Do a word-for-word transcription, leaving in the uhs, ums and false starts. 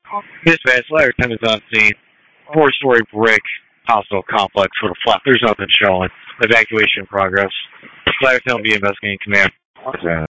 Dispatch, ladder ten is on scene. Four-story brick hospital complex with a flat. There's nothing showing. Evacuation in progress. Ladder ten will be investigating command.